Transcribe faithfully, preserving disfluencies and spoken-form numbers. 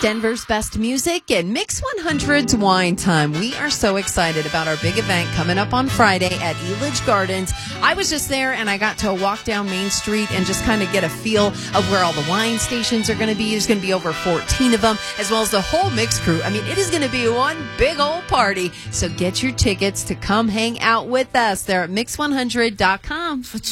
Denver's best music and Mix one hundred's Wine Time. We are so excited about our big event coming up on Friday at Elitch Gardens. I was just there and I got to walk down Main Street and just kind of get a feel of where all the wine stations are going to be. There's going to be over fourteen of them, as well as the whole Mix crew. I mean, it is going to be one big old party. So get your tickets to come hang out with us there at mix one hundred dot com.